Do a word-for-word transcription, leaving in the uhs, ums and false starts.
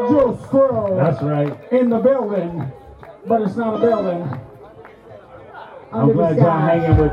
Joe Squirrel. That's right. In the building, but it's not a building. I'm glad y'all hanging with